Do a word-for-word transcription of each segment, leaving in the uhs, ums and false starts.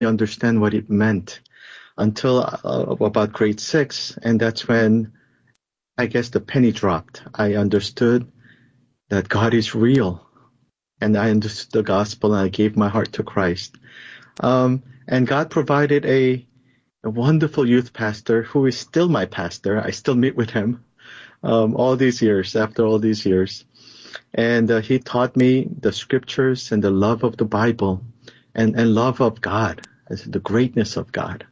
understand what it meant until uh, about grade six. And that's when I guess the penny dropped. I understood that God is real. And I understood the gospel, and I gave my heart to Christ. Um, and God provided a, a wonderful youth pastor who is still my pastor. I still meet with him um, all these years, after all these years. And uh, he taught me the scriptures and the love of the Bible and, and love of God, the greatness of God.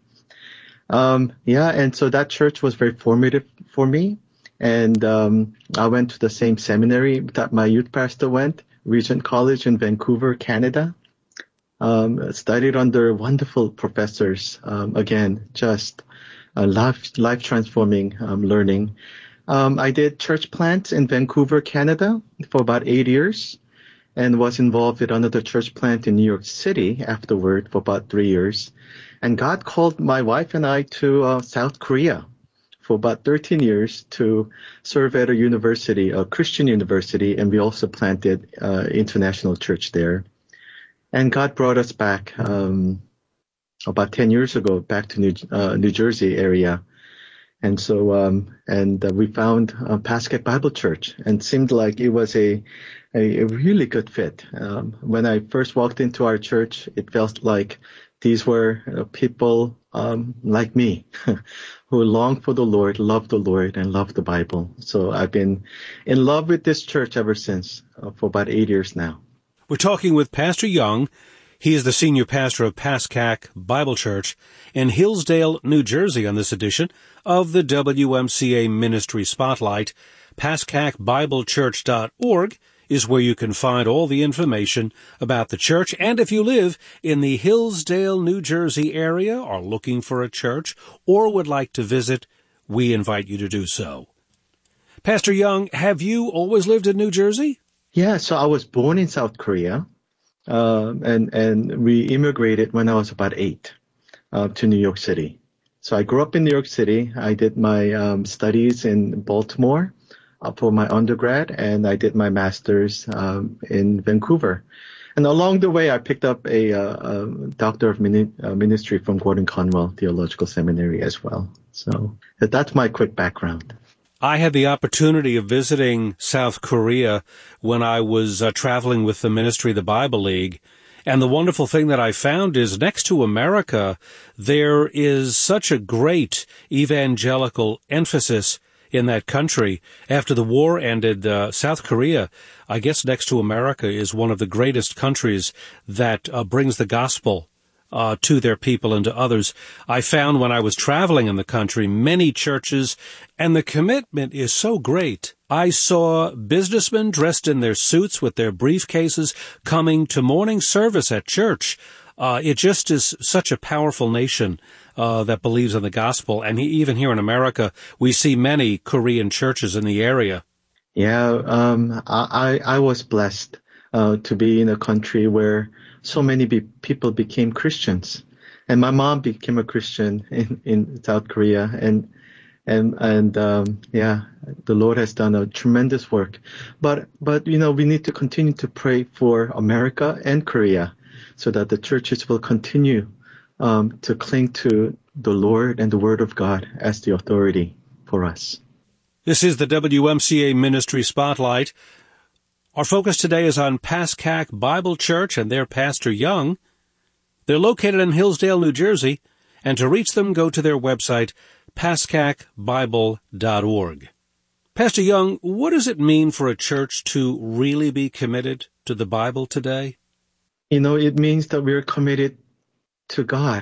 Um, yeah, and so that church was very formative for me. And um, I went to the same seminary that my youth pastor went, Regent College in Vancouver, Canada. Um, studied under wonderful professors. Um, again, just uh, life, life transforming um, learning. Um, I did church plant in Vancouver, Canada for about eight years and was involved with another church plant in New York City afterward for about three years. And God called my wife and I to uh, South Korea for about thirteen years to serve at a university, a Christian university, and we also planted uh, international church there. And God brought us back um, about ten years ago, back to New, uh, New Jersey area. And so, um, and uh, we found uh, Pascack Bible Church, and it seemed like it was a, a, a really good fit. Um, when I first walked into our church, it felt like these were uh, people um, like me who long for the Lord, love the Lord, and love the Bible. So I've been in love with this church ever since, uh, for about eight years now. We're talking with Pastor Young. He is the senior pastor of Pascack Bible Church in Hillsdale, New Jersey, on this edition of the W M C A Ministry Spotlight. Pascack Bible Church dot org is where you can find all the information about the church. And if you live in the Hillsdale, New Jersey area, are looking for a church, or would like to visit, we invite you to do so. Pastor Young, have you always lived in New Jersey? Yeah, so I was born in South Korea, uh, and and we immigrated when I was about eight uh, to New York City. So I grew up in New York City. I did my um, studies in Baltimore uh, for my undergrad, and I did my master's um, in Vancouver. And along the way, I picked up a, uh, a doctor of mini- uh, ministry from Gordon Conwell Theological Seminary as well. So that's my quick background. I had the opportunity of visiting South Korea when I was uh, traveling with the ministry, the Bible League. And the wonderful thing that I found is next to America, there is such a great evangelical emphasis in that country. After the war ended, uh, South Korea, I guess next to America, is one of the greatest countries that uh, brings the gospel Uh, to their people and to others. I found when I was traveling in the country, many churches, and the commitment is so great. I saw businessmen dressed in their suits with their briefcases coming to morning service at church. Uh, it just is such a powerful nation uh, that believes in the gospel. And even here in America, we see many Korean churches in the area. Yeah, um, I, I was blessed uh, to be in a country where so many be- people became Christians, and my mom became a Christian in, in South Korea, and and and um, yeah, the Lord has done a tremendous work. But but you know, we need to continue to pray for America and Korea, so that the churches will continue um, to cling to the Lord and the Word of God as the authority for us. This is the W M C A Ministry Spotlight. Our focus today is on Pascack Bible Church and their Pastor Young. They're located in Hillsdale, New Jersey, and to reach them, go to their website, Pascack Bible dot org. Pastor Young, what does it mean for a church to really be committed to the Bible today? You know, it means that we're committed to God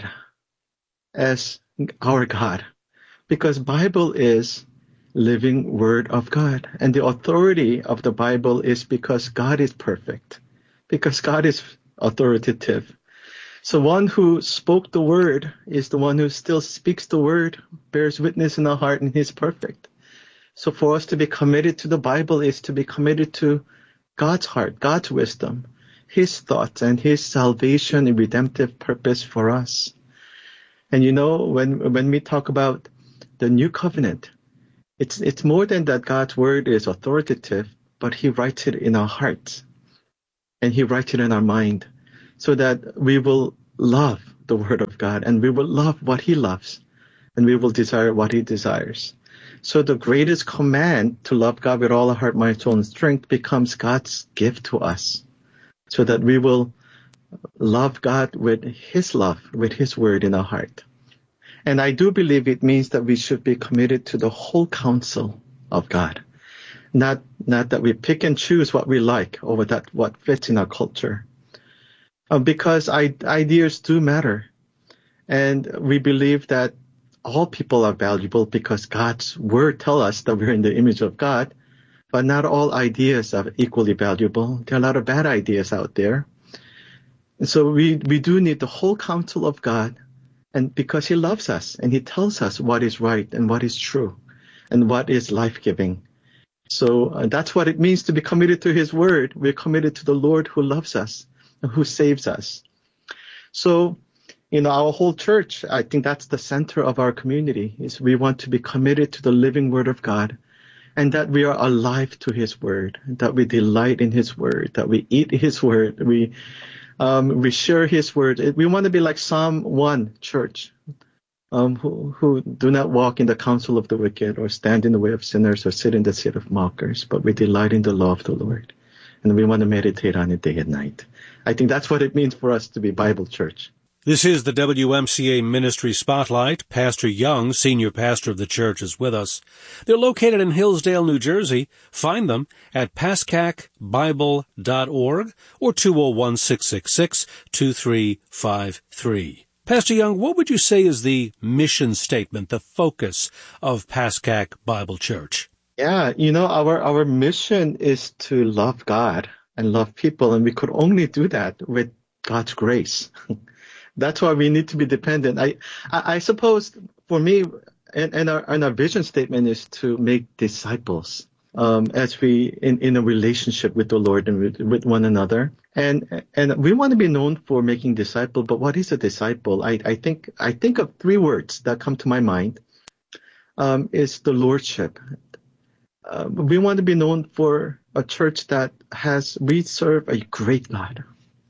as our God, because Bible is living Word of God. And the authority of the Bible is because God is perfect, because God is authoritative. So one who spoke the Word is the one who still speaks the Word, bears witness in our heart, and He's perfect. So for us to be committed to the Bible is to be committed to God's heart, God's wisdom, His thoughts, and His salvation and redemptive purpose for us. And you know, when when we talk about the new covenant, It's it's more than that God's word is authoritative, but He writes it in our hearts, and He writes it in our mind, so that we will love the Word of God, and we will love what He loves, and we will desire what He desires. So the greatest command to love God with all our heart, mind, soul, and strength becomes God's gift to us, so that we will love God with His love, with His Word in our heart. And I do believe it means that we should be committed to the whole counsel of God. Not, not that we pick and choose what we like or that what fits in our culture. Uh, because I, ideas do matter. And we believe that all people are valuable because God's Word tells us that we're in the image of God. But not all ideas are equally valuable. There are a lot of bad ideas out there. And so we, we do need the whole counsel of God, and because He loves us and He tells us what is right and what is true and what is life-giving. So uh, that's what it means to be committed to His Word. We're committed to the Lord who loves us and who saves us. So, you know, our whole church, I think that's the center of our community, is we want to be committed to the living Word of God, and that we are alive to His Word, that we delight in His Word, that we eat His Word, we Um, we share His Word. We want to be like Psalm one church, um, who, who do not walk in the counsel of the wicked or stand in the way of sinners or sit in the seat of mockers, but we delight in the law of the Lord. And we want to meditate on it day and night. I think that's what it means for us to be Bible church. This is the W M C A Ministry Spotlight. Pastor Young, senior pastor of the church, is with us. They're located in Hillsdale, New Jersey. Find them at pascac bible dot org or two oh one, six six six, two three five three. Pastor Young, what would you say is the mission statement, the focus of Pascac Bible Church? Yeah, you know, our, our mission is to love God and love people, and we could only do that with God's grace. That's why we need to be dependent. I, I, I suppose for me, and, and, our, and our vision statement is to make disciples um, as we in, in a relationship with the Lord and with, with one another. And and we want to be known for making disciples. But what is a disciple? I, I think I think of three words that come to my mind. Um, is the Lordship. Uh, we want to be known for a church that has we serve a great God,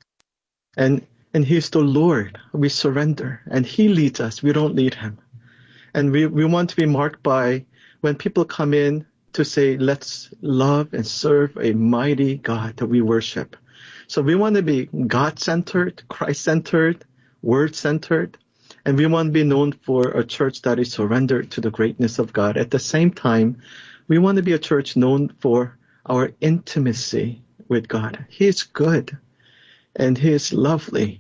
and. And He's the Lord. We surrender. And He leads us. We don't lead Him. And we, we want to be marked by when people come in to say, let's love and serve a mighty God that we worship. So we want to be God-centered, Christ-centered, Word-centered. And we want to be known for a church that is surrendered to the greatness of God. At the same time, we want to be a church known for our intimacy with God. He is good. And He is lovely,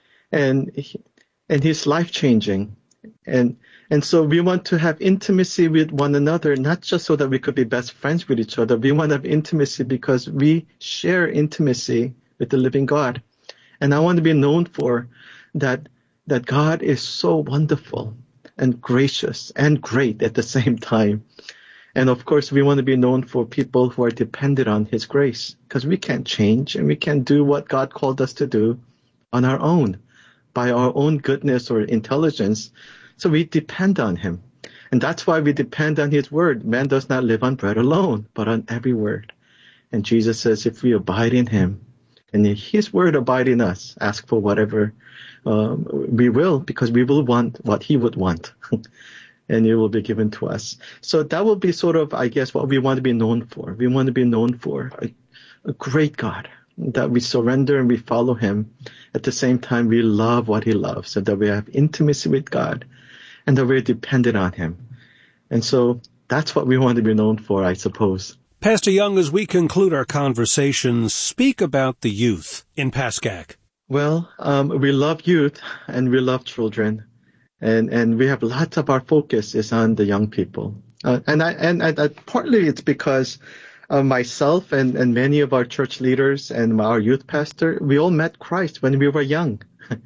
and and He's life-changing, and and so we want to have intimacy with one another, not just so that we could be best friends with each other. We want to have intimacy because we share intimacy with the living God, and I want to be known for that. That God is so wonderful and gracious and great at the same time. And of course, we want to be known for people who are dependent on His grace, because we can't change and we can't do what God called us to do on our own, by our own goodness or intelligence. So we depend on Him. And that's why we depend on His Word. Man does not live on bread alone, but on every word. And Jesus says, if we abide in Him and His Word abide in us, ask for whatever um, we will, because we will want what He would want. And it will be given to us. So that will be sort of, I guess, what we want to be known for. We want to be known for a, a great God, that we surrender and we follow Him. At the same time, we love what He loves, so that we have intimacy with God and that we're dependent on Him. And so that's what we want to be known for, I suppose. Pastor Young, as we conclude our conversation, speak about the youth in Pascac. Well, um, we love youth and we love children. And and we have lots of our focus is on the young people, uh, and I and I, I, partly it's because uh, myself and, and many of our church leaders and our youth pastor, we all met Christ when we were young,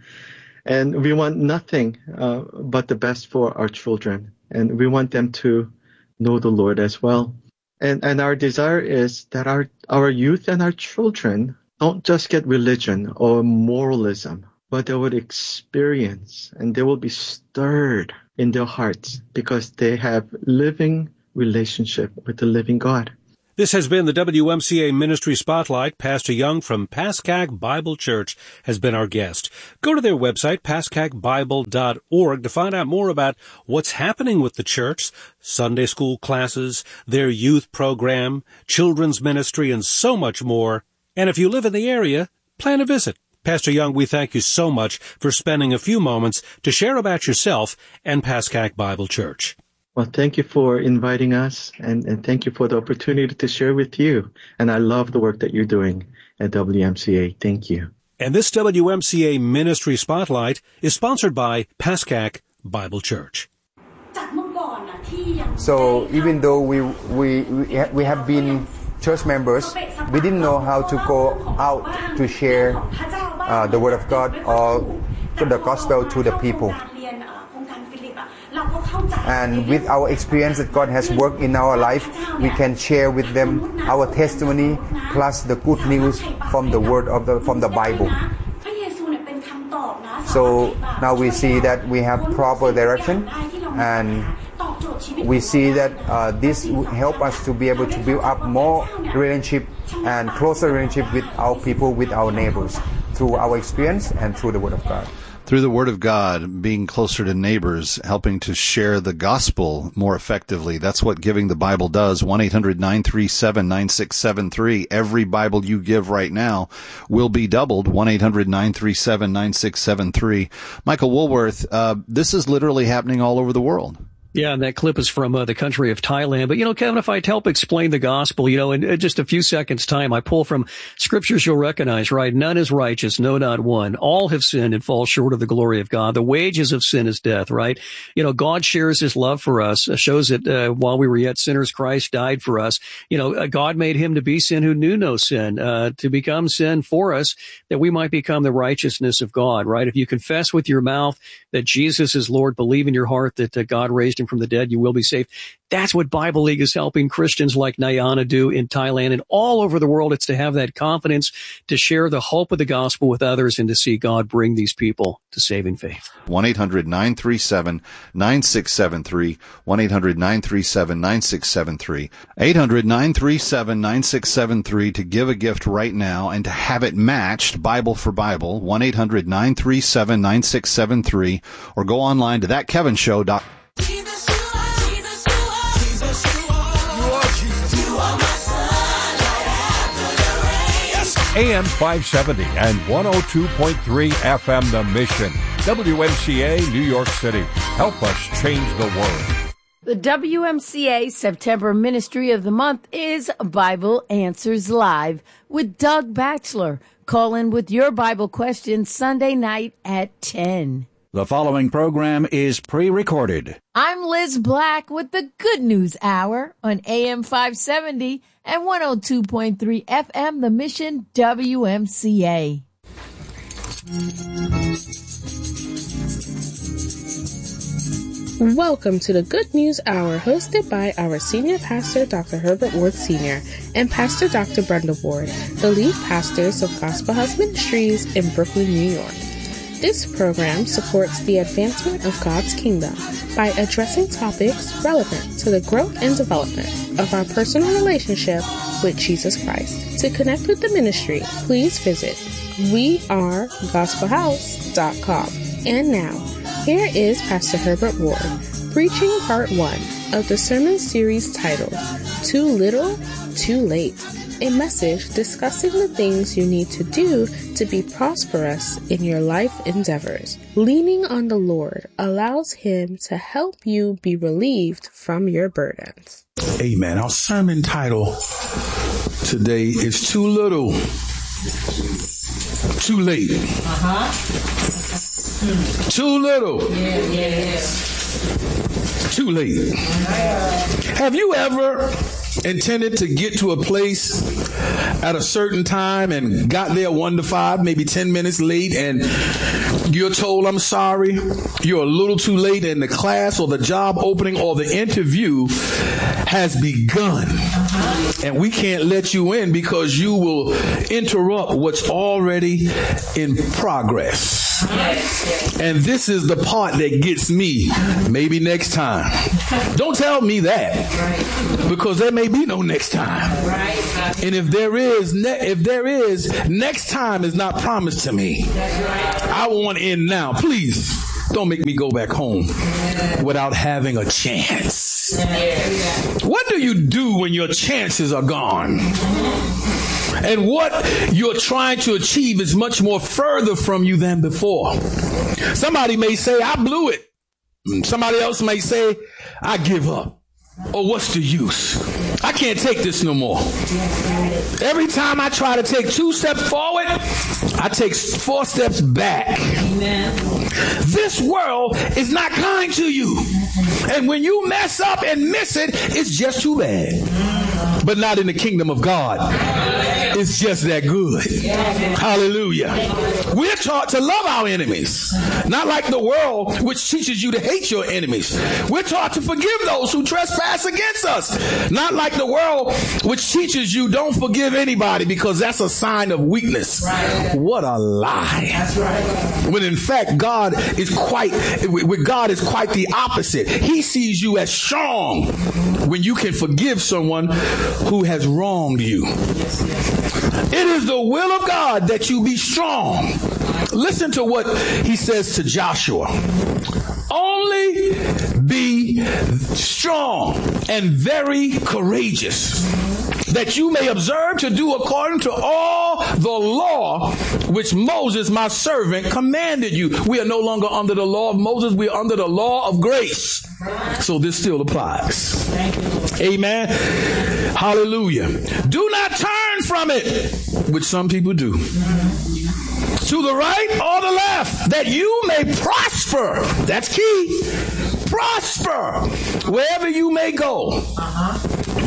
and we want nothing uh, but the best for our children, and we want them to know the Lord as well. And and our desire is that our our youth and our children don't just get religion or moralism, but they would experience and they will be stirred in their hearts because they have living relationship with the living God. This has been the W M C A Ministry Spotlight. Pastor Young from Pascack Bible Church has been our guest. Go to their website, pascack bible dot org, to find out more about what's happening with the church, Sunday school classes, their youth program, children's ministry, and so much more. And if you live in the area, plan a visit. Pastor Young, we thank you so much for spending a few moments to share about yourself and Pascack Bible Church. Well, thank you for inviting us, and, and thank you for the opportunity to share with you. And I love the work that you're doing at W M C A. Thank you. And this W M C A Ministry Spotlight is sponsored by Pascack Bible Church. So even though we we we have been church members, we didn't know how to go out to share uh, the Word of God or the gospel to the people. And with our experience that God has worked in our life, we can share with them our testimony plus the good news from the word of the from the Bible. So now we see that we have proper direction, and we see that uh, this will help us to be able to build up more relationship and closer relationship with our people, with our neighbors, through our experience and through the Word of God. Through the Word of God, being closer to neighbors, helping to share the gospel more effectively. That's what Giving the Bible does. one eight hundred nine three seven nine six seven three. Every Bible you give right now will be doubled. one eight hundred nine three seven nine six seven three. Michael Woolworth, uh, this is literally happening all over the world. Yeah, and that clip is from uh, the country of Thailand. But, you know, Kevin, if I'd help explain the gospel, you know, in, in just a few seconds' time, I pull from scriptures you'll recognize, right? None is righteous, no, not one. All have sinned and fall short of the glory of God. The wages of sin is death, right? You know, God shares his love for us, uh, shows that uh, while we were yet sinners, Christ died for us. You know, uh, God made him to be sin who knew no sin, uh, to become sin for us, that we might become the righteousness of God, right? If you confess with your mouth that Jesus is Lord, believe in your heart that uh, God raised him from the dead, you will be saved. That's what Bible League is helping Christians like Nayana do in Thailand and all over the world. It's to have that confidence to share the hope of the gospel with others and to see God bring these people to saving faith. one eight hundred nine three seven nine six seven three. one eight hundred nine three seven nine six seven three. eight hundred nine three seven nine six seven three to give a gift right now and to have it matched Bible for Bible. one eight hundred nine three seven nine six seven three, or go online to that kevin show dot com. A M five seventy and one oh two point three F M The Mission. W M C A, New York City. Help us change the world. The W M C A September Ministry of the Month is Bible Answers Live with Doug Batchelor. Call in with your Bible questions Sunday night at ten. The following program is pre-recorded. I'm Liz Black with the Good News Hour on A M five seventy and one oh two point three F M The Mission W M C A. Welcome to the Good News Hour, hosted by our Senior Pastor, Doctor Herbert Ward Senior, and Pastor Doctor Brenda Ward, the lead pastors of Gospel House Ministries in Brooklyn, New York. This program supports the advancement of God's kingdom by addressing topics relevant to the growth and development of our personal relationship with Jesus Christ. To connect with the ministry, please visit we are gospel house dot com. And now, here is Pastor Herbert Ward, preaching part one of the sermon series titled, Too Little, Too Late, a message discussing the things you need to do to be prosperous in your life endeavors. Leaning on the Lord allows Him to help you be relieved from your burdens. Amen. Our sermon title today is Too Little, Too Late. Uh-huh. Too little. Yeah, yeah, yeah. Too late. Have you ever intended to get to a place at a certain time and got there one to five, maybe ten minutes late, and you're told, I'm sorry, you're a little too late, and the class or the job opening or the interview has begun. Uh-huh. And we can't let you in because you will interrupt what's already in progress. And this is the part that gets me. Maybe next time. Don't tell me that. Because there may be no next time. And if there is, ne- if there is, next time is not promised to me. I want in now. Please don't make me go back home without having a chance. What do you do when your chances are gone? And what you're trying to achieve is much more further from you than before. Somebody may say, I blew it. Somebody else may say, I give up. Or what's the use? I can't take this no more. Every time I try to take two steps forward, I take four steps back. Amen. This world is not kind to you. And when you mess up and miss it, it's just too bad. But not in the kingdom of God. It's just that good. Hallelujah. We're taught to love our enemies. Not like the world, which teaches you to hate your enemies. We're taught to forgive those who trespass against us. Not like the world, which teaches you don't forgive anybody because that's a sign of weakness. What a lie. That's right. When in fact, God is quite, with God is quite the opposite. He sees you as strong when you can forgive someone who has wronged you. It is the will of God that you be strong. Listen to what he says to Joshua. Only be strong and very courageous, that you may observe to do according to all the law which Moses, my servant, commanded you. We are no longer under the law of Moses. We are under the law of grace. So this still applies. Amen. Hallelujah. Do not turn from it, which some people do, to the right or the left, that you may prosper. That's key. Prosper wherever you may go. Uh-huh.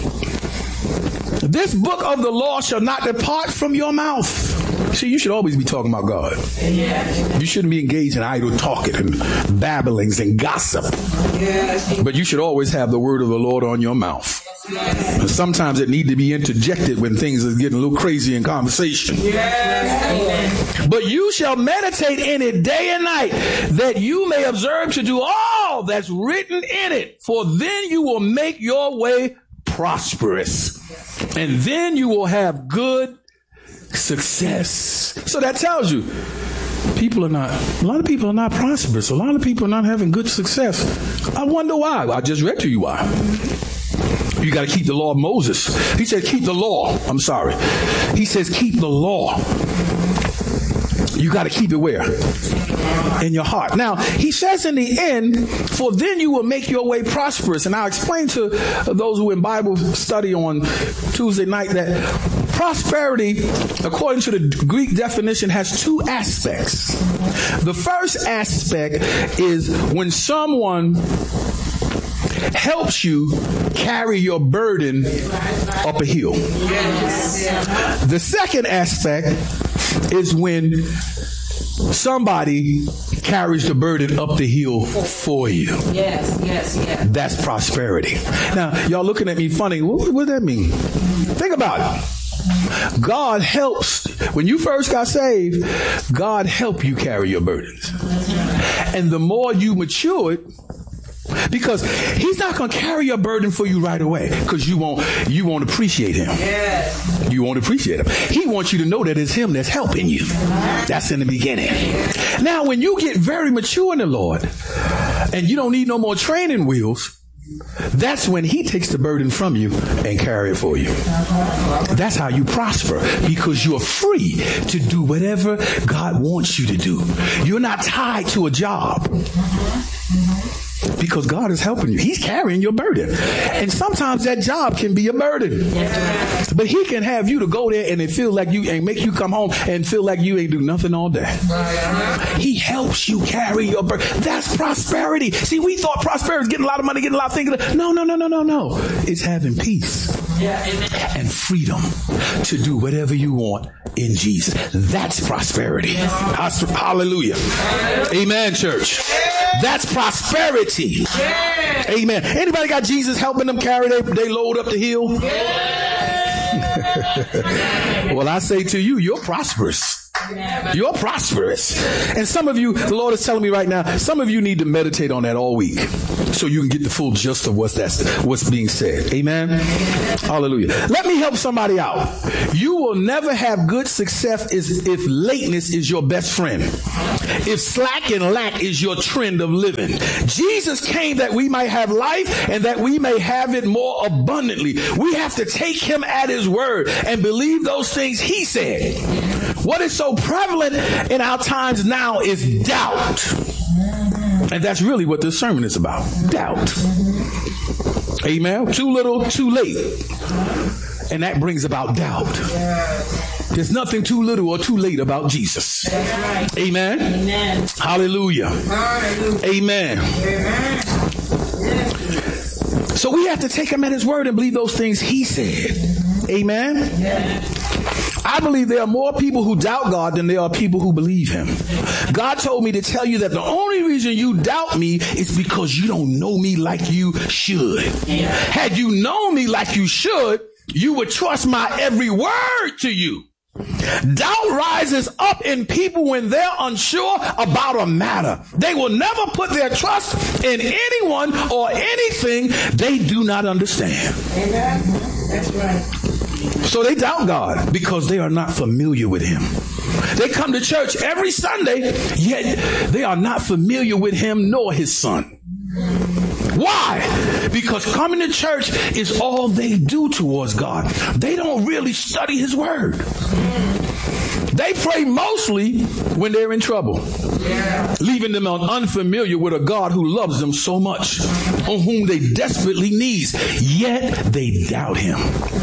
This book of the law shall not depart from your mouth. See, you should always be talking about God. You shouldn't be engaged in idle talking and babblings and gossip. But you should always have the word of the Lord on your mouth. And sometimes it needs to be interjected when things are getting a little crazy in conversation. But you shall meditate in it day and night, that you may observe to do all that's written in it. For then you will make your way prosperous. And then you will have good success. So that tells you people are not, a lot of people are not prosperous. A lot of people are not having good success. I wonder why. I just read to you why. You got to keep the law of Moses. He said, keep the law. I'm sorry. He says, keep the law. You got to keep it where? In your heart. Now, he says in the end, for then you will make your way prosperous. And I'll explain to those who in Bible study on Tuesday night that prosperity, according to the Greek definition, has two aspects. The first aspect is when someone helps you carry your burden up a hill. The second aspect is when somebody carries the burden up the hill for you. Yes, yes, yes. That's prosperity. Now, y'all looking at me funny. What, what does that mean? Think about it. God helps. When you first got saved, God helped you carry your burdens. And the more you matured, because he's not going to carry your burden for you right away, because you won't you won't appreciate him. Yes. You won't appreciate him. He wants you to know that it's him that's helping you. That's in the beginning. Now, when you get very mature in the Lord and you don't need no more training wheels, that's when he takes the burden from you and carry it for you. That's how you prosper, because you're free to do whatever God wants you to do. You're not tied to a job. Because God is helping you. He's carrying your burden. And sometimes that job can be a burden. But he can have you to go there and it feel like you and make you come home and feel like you ain't do nothing all day. He helps you carry your burden. That's prosperity. See, we thought prosperity is getting a lot of money, getting a lot of things. No, no, no, no, no, no. It's having peace and freedom to do whatever you want in Jesus. That's prosperity. Hallelujah. Amen, church. That's prosperity. Amen. Anybody got Jesus helping them carry their they load up the hill? Well, I say to you, you're prosperous. You're prosperous. And some of you, the Lord is telling me right now, some of you need to meditate on that all week so you can get the full gist of what's that's what's being said. Amen. Hallelujah. Let me help somebody out. You will never have good success if lateness is your best friend. If slack and lack is your trend of living. Jesus came that we might have life and that we may have it more abundantly. We have to take him at his word and believe those things he said. What is so prevalent in our times now is doubt. And that's really what this sermon is about. Doubt. Amen. Too little, too late. And that brings about doubt. There's nothing too little or too late about Jesus. Amen. Amen. Hallelujah. Amen. Amen. So we have to take him at his word and believe those things he said. Amen. I believe there are more people who doubt God than there are people who believe him. God told me to tell you that the only reason you doubt me is because you don't know me like you should. Had you known me like you should, you would trust my every word to you. Doubt rises up in people when they're unsure about a matter. They will never put their trust in anyone or anything they do not understand. Amen. That's right. So they doubt God because they are not familiar with him. They come to church every Sunday, yet they are not familiar with him nor his son. Why? Because coming to church is all they do towards God. They don't really study his word. They pray mostly when they're in trouble, yeah. leaving them unfamiliar with a God who loves them so much, on whom they desperately need, yet they doubt him.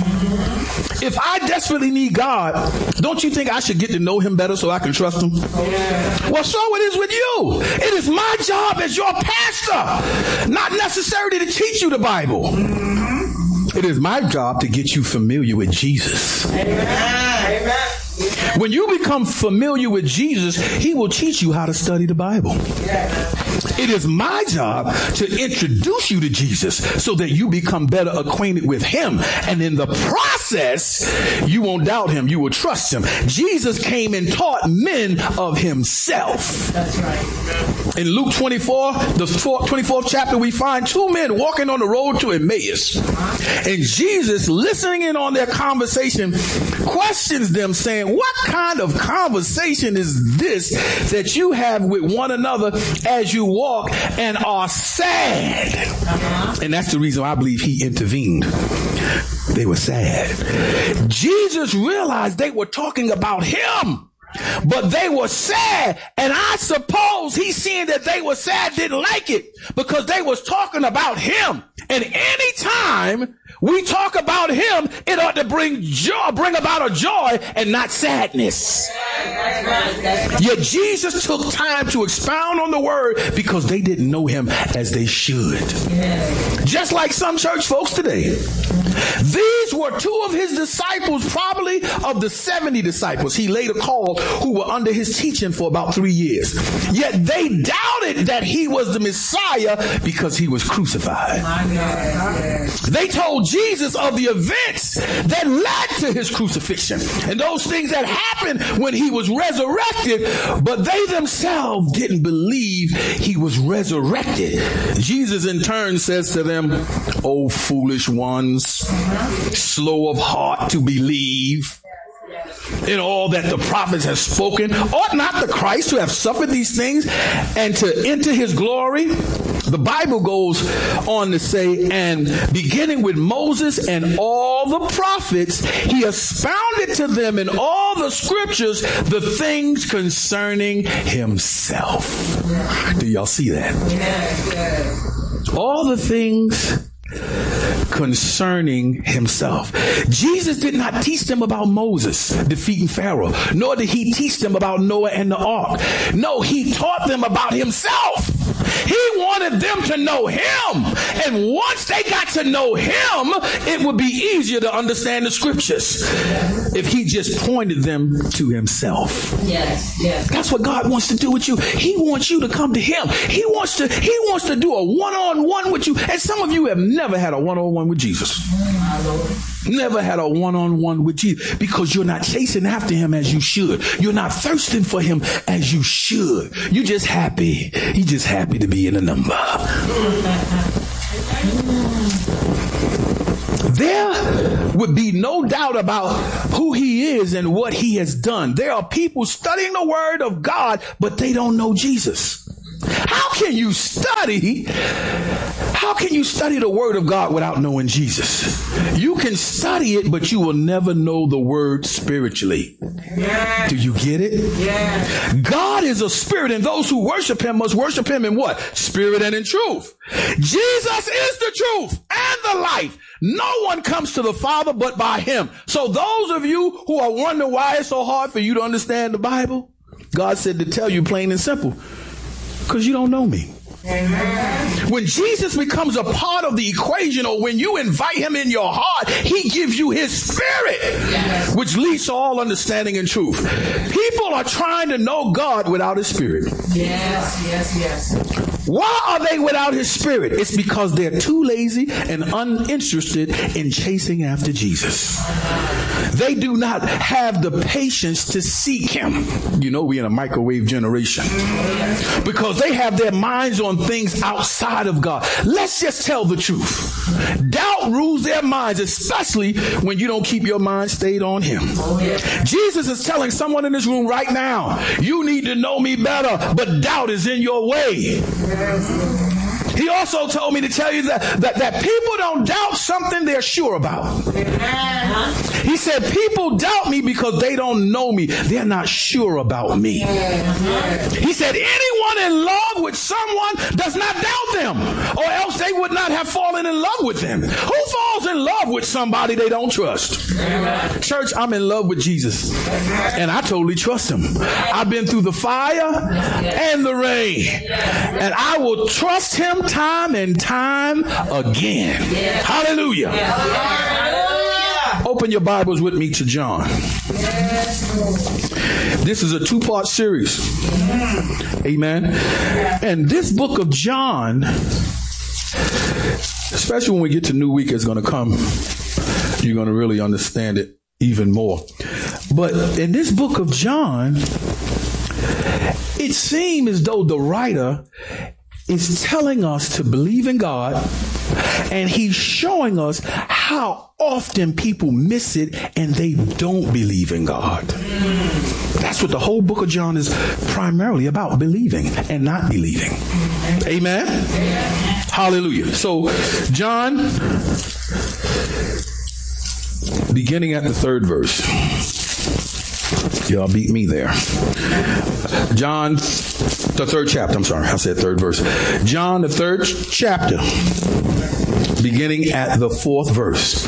If I desperately need God, don't you think I should get to know him better so I can trust him? Yeah. Well, so it is with you. It is my job as your pastor, not necessarily to teach you the Bible. Mm-hmm. It is my job to get you familiar with Jesus. Amen. Amen. When you become familiar with Jesus, he will teach you how to study the Bible. It is my job to introduce you to Jesus so that you become better acquainted with him. And in the process, you won't doubt him. You will trust him. Jesus came and taught men of himself. That's right. In Luke twenty-four, the twenty-fourth chapter, we find two men walking on the road to Emmaus. And Jesus, listening in on their conversation, questions them saying, what kind of conversation is this that you have with one another as you walk and are sad? Uh-huh. And that's the reason I believe he intervened. They were sad. Jesus realized they were talking about him, but they were sad. And I suppose he's seeing that they were sad, didn't like it because they was talking about him. And anytime we talk about him, it ought to bring joy, bring about a joy and not sadness. That's right. That's right. Yet Jesus took time to expound on the word because they didn't know him as they should. Yeah. Just like some church folks today. These were two of his disciples, probably of the seventy disciples he later called, who were under his teaching for about three years. Yet they doubted that he was the Messiah because he was crucified. They told Jesus of the events that led to his crucifixion and those things that happened when he was resurrected, but they themselves didn't believe he was resurrected. Jesus in turn says to them, "O foolish ones, slow of heart to believe in all that the prophets have spoken. Ought not the Christ to have suffered these things and to enter his glory?" The Bible goes on to say, and beginning with Moses and all the prophets, he expounded to them in all the scriptures the things concerning himself. Do y'all see that? All the things concerning himself. Jesus did not teach them about Moses defeating Pharaoh, nor did he teach them about Noah and the ark. No, he taught them about himself. He wanted them to know him. And once they got to know him, it would be easier to understand the scriptures if he just pointed them to himself. Yes, yes. That's what God wants to do with you. He wants you to come to him. He wants to, he wants to do a one-on-one with you. And some of you have never had a one-on-one with Jesus. Never had a one-on-one with Jesus because you're not chasing after him as you should. You're not thirsting for him as you should. You're just happy. You're just happy to be in the number. There would be no doubt about who he is and what he has done. There are people studying the word of God, but they don't know Jesus. How can you study? How can you study the word of God without knowing Jesus? You can study it, but you will never know the word spiritually. Yeah. Do you get it? Yeah. God is a spirit, and those who worship him must worship him in what? Spirit and in truth. Jesus is the truth and the life. No one comes to the Father but by him. So those of you who are wondering why it's so hard for you to understand the Bible, God said to tell you plain and simple, because you don't know me. Amen. When Jesus becomes a part of the equation, or when you invite him in your heart, he gives you his spirit, yes, which leads to all understanding and truth. People are trying to know God without his spirit. Yes, yes, yes. Why are they without his spirit? It's because they're too lazy and uninterested in chasing after Jesus. They do not have the patience to seek him. You know, we're in a microwave generation because they have their minds on things outside of God. Let's just tell the truth. Doubt rules their minds, especially when you don't keep your mind stayed on him. Jesus is telling someone in this room right now, you need to know me better, but doubt is in your way. He also told me to tell you that, that, that people don't doubt something they're sure about. He said, people doubt me because they don't know me. They're not sure about me. He said, anyone in love with someone does not doubt them, or else they would not have fallen in love with them. Who falls in love with somebody they don't trust? Church, I'm in love with Jesus, and I totally trust him. I've been through the fire and the rain, and I will trust him time and time again. Hallelujah. Open your Bibles with me to John. This is a two-part series. Amen. And this book of John, especially when we get to New Week, is going to come, you're going to really understand it even more. But in this book of John, it seems as though the writer is telling us to believe in God, and he's showing us how often people miss it and they don't believe in God. That's what the whole book of John is primarily about, believing and not believing. Amen? Hallelujah. So, John, beginning at the third verse. Y'all beat me there. John, the third chapter. I'm sorry, I said third verse. John, the third chapter, beginning at the fourth verse.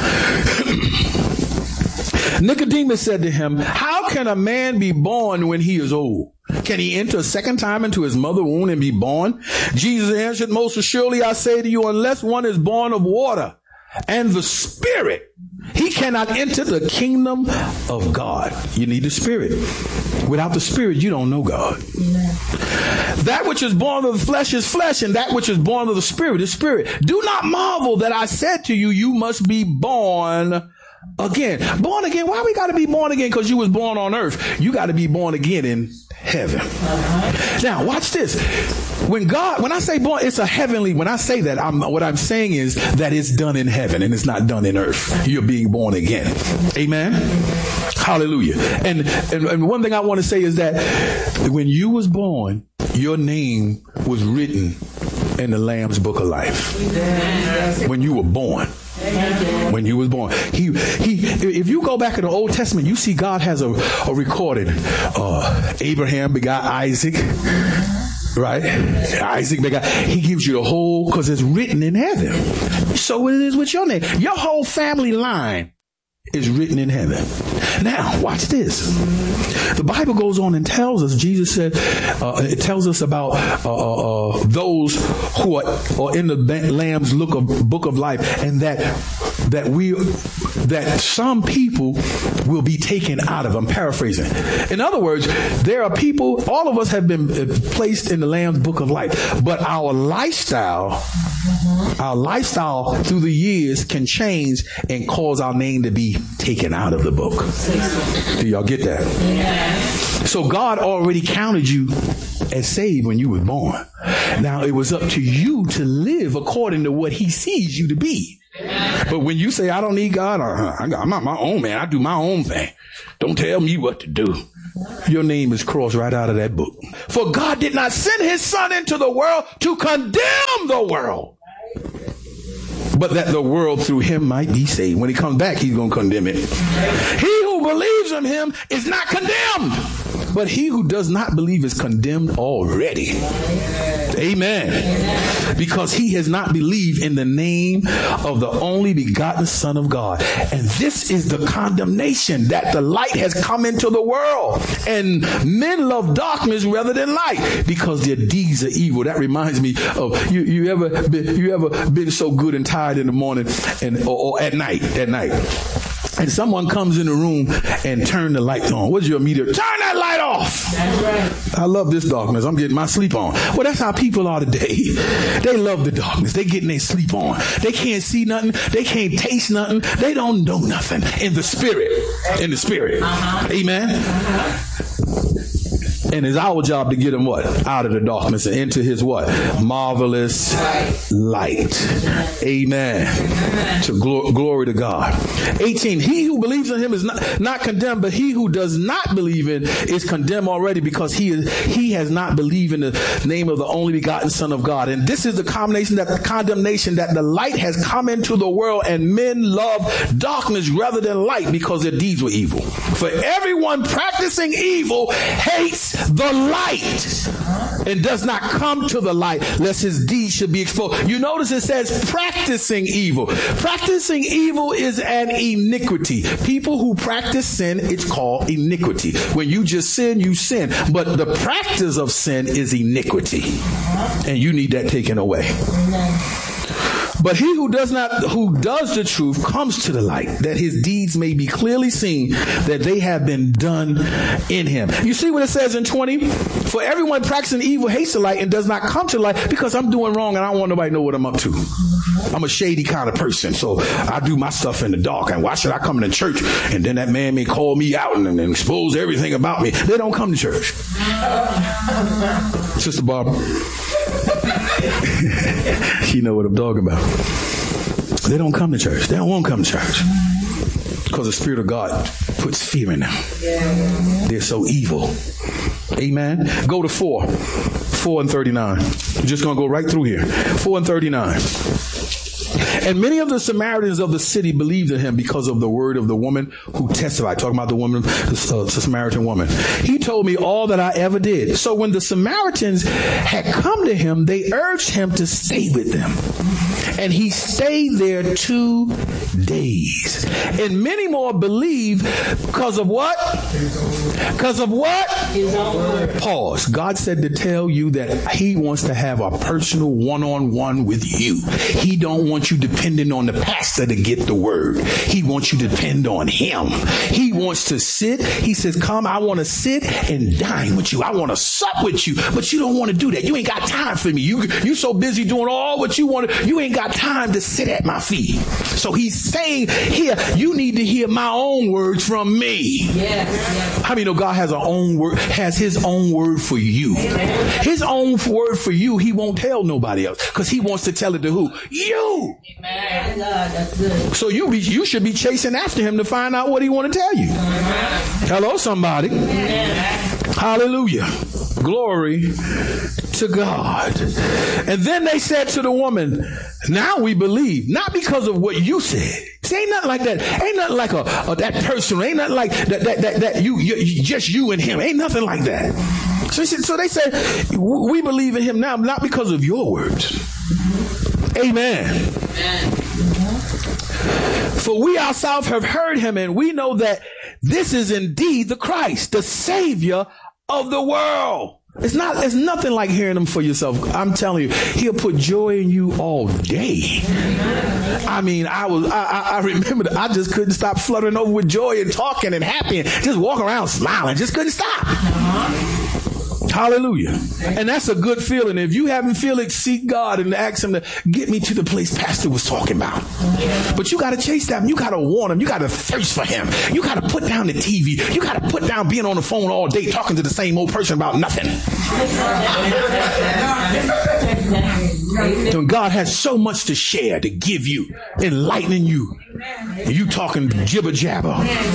Nicodemus said to him, how can a man be born when he is old? Can he enter a second time into his mother's womb and be born? Jesus answered, most assuredly I say to you, unless one is born of water and the Spirit, he cannot enter the kingdom of God. You need the Spirit. Without the Spirit, you don't know God. Amen. That which is born of the flesh is flesh, and that which is born of the Spirit is spirit. Do not marvel that I said to you, you must be born again. Born again? Why we got to be born again? Because you was born on earth. You got to be born again in heaven. Uh-huh. Now, watch this. When God, when I say born, it's a heavenly, when I say that, I'm, what I'm saying is that it's done in heaven and it's not done in earth. You're being born again. Amen. Hallelujah. And, and, and one thing I want to say is that when you was born, your name was written in the Lamb's Book of Life. When you were born. When you was born, he he. If you go back in the Old Testament, you see God has a, a recording. Uh, Abraham begot Isaac, right? Isaac begot. He gives you the whole, because it's written in heaven. So it is with your name. Your whole family line is written in heaven. Now, watch this. The Bible goes on and tells us, Jesus said, uh, it tells us about uh, uh, those who are, are in the Lamb's book of, book of life, and that that we that some people will be taken out of. I'm paraphrasing. In other words, there are people, all of us have been placed in the Lamb's Book of Life, but our lifestyle, our lifestyle through the years can change and cause our name to be taken out of the book. Do y'all get that? Yeah. So God already counted you as saved when you were born. Now it was up to you to live according to what he sees you to be. But when you say, I don't need God, or, I'm not my own man, I do my own thing, don't tell me what to do, your name is crossed right out of that book. For God did not send his son into the world to condemn the world, but that the world through him might be saved. When he comes back, he's going to condemn it. He who believes in him is not condemned, but he who does not believe is condemned already. Amen. Because he has not believed in the name of the only begotten Son of God. And this is the condemnation, that the light has come into the world, and men love darkness rather than light because their deeds are evil. That reminds me of you. You ever been, you ever been so good and tired in the morning and or, or at night? At night. And someone comes in the room and turn the lights on. What's your immediate? Turn that light off. That's right. I love this darkness. I'm getting my sleep on. Well, that's how people are today. They love the darkness. They getting their sleep on. They can't see nothing. They can't taste nothing. They don't know nothing in the spirit. In the spirit. Uh-huh. Amen. Uh-huh. And it's our job to get them what? Out of the darkness and into his what? Marvelous light. Amen. Amen. To glo- glory to God. eighteen. He who believes in him is not, not condemned, but he who does not believe in is condemned already, because he is, he has not believed in the name of the only begotten Son of God. And this is the combination, that the condemnation, that the light has come into the world, and men love darkness rather than light because their deeds were evil. For everyone practicing evil hates the light and does not come to the light, lest his deeds should be exposed. You notice it says practicing evil. Practicing evil is an iniquity. People who practice sin, it's called iniquity. When you just sin, you sin. But the practice of sin is iniquity. And you need that taken away. But he who does not, who does the truth comes to the light, that his deeds may be clearly seen, that they have been done in him. You see what it says in twenty? For everyone practicing evil hates the light and does not come to the light, because I'm doing wrong and I don't want nobody to know what I'm up to. I'm a shady kind of person, so I do my stuff in the dark. And why should I come to church and then that man may call me out and, and expose everything about me? They don't come to church. Sister Barbara. You know what I'm talking about. They don't come to church. They don't want to come to church because the Spirit of God puts fear in them. They're so evil. Amen. Go to four. four and thirty-nine. We're just going to go right through here. four and thirty-nine. And many of the Samaritans of the city believed in him because of the word of the woman who testified. Talking about the woman, the, uh, the Samaritan woman. He told me all that I ever did. So when the Samaritans had come to him, they urged him to stay with them. And he stayed there two days. And many more believed because of what? Because of what? Pause. God said to tell you that he wants to have a personal one-on-one with you. He don't want you depending on the pastor to get the word. He wants you to depend on him. He wants to sit. He says, come, I want to sit and dine with you. I want to sup with you. But you don't want to do that. You ain't got time for me. You, you're so busy doing all what you want to. You ain't got time to sit at my feet. So he's saying here, you need to hear my own words from me. Yes, yes. How many know God has our own word, has his own word for you? Amen. His own word for you, he won't tell nobody else because he wants to tell it to who? You. Amen. That's good. So you be, you should be chasing after him to find out what he want to tell you. Amen. Hello, somebody. Amen. Hallelujah. Glory to God. And then they said to the woman, now we believe, not because of what you said. See, ain't nothing like that. Ain't nothing like a, a that person. Ain't nothing like that, that, that, that you, you, just you and him. Ain't nothing like that. So, said, so they said, we believe in him now, not because of your words. Amen. Amen. For we ourselves have heard him, and we know that this is indeed the Christ, the Savior of the world. It's not, it's nothing like hearing him for yourself. I'm telling you, he'll put joy in you all day. I mean, I was, I, I, I remember that I just couldn't stop fluttering over with joy and talking and happy and just walking around smiling. Just couldn't stop. Hallelujah. And that's a good feeling. If you haven't feel it, seek God and ask him to get me to the place Pastor was talking about. But you got to chase that. You got to want him. You got to thirst for him. You got to put down the T V. You got to put down being on the phone all day talking to the same old person about nothing. And God has so much to share, to give you, enlightening you. And you talking jibber jabber.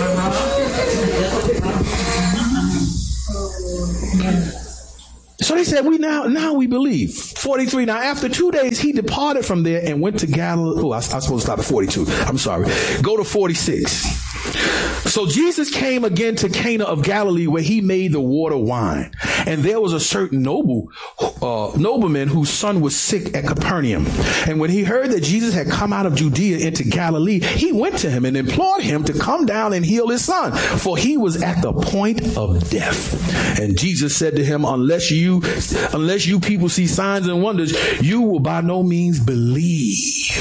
So they said, we now, now we believe. forty-three. Now, after two days, he departed from there and went to Galilee. Oh, I, I was supposed to stop at forty-two. I'm sorry. Go to forty-six. So Jesus came again to Cana of Galilee, where he made the water wine. And there was a certain noble, uh, nobleman whose son was sick at Capernaum. And when he heard that Jesus had come out of Judea into Galilee, he went to him and implored him to come down and heal his son, for he was at the point of death. And Jesus said to him, unless you, unless you people see signs and wonders, you will by no means believe.